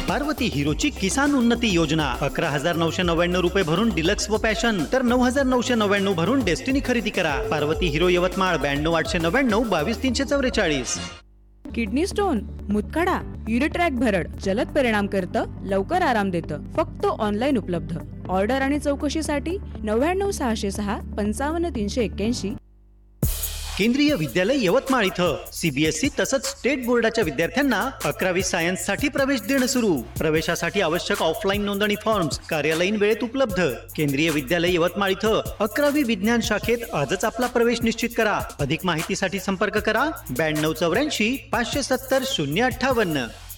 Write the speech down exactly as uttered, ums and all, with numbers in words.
पार्वती हिरोची किसान उन्नती योजना अकरा हजार नऊशे नव्याण्णव रुपये भरून डिलक्स व पॅशन तर नऊ हजार नऊशे नव्याण्णव भरून डेस्टिनी खरेदी करा। पार्वती हिरो यवतमाळ ब्याण्णव आठशे नव्याण्णव बावीस तीनशे चौवेचाळीस। किडनी स्टोन, मुतखडा, युरिट्रॅक भरड जलद परिणाम करतं, लवकर आराम देतं। फक्त ऑनलाईन उपलब्ध। ऑर्डर आणि चौकशीसाठी नव्याण्णव सहाशे सहा पंचावन्न तीनशे एक्क्याऐंशी। केंद्रीय विद्यालय यवतमाळ इथं सीबीएसई तसंच स्टेट बोर्डाच्या विद्यार्थ्यांना अकरावी सायन्स साठी प्रवेश देणं सुरू। प्रवेशासाठी आवश्यक ऑफलाईन नोंदणी फॉर्म्स कार्यालयीन वेळेत उपलब्ध। केंद्रीय विद्यालय यवतमाळ इथं अकरावी विज्ञान शाखेत आजच आपला प्रवेश निश्चित करा। अधिक माहितीसाठी संपर्क करा ब्याण्णव चौऱ्याऐंशी पाचशे सत्तर शून्य अठ्ठावन्न।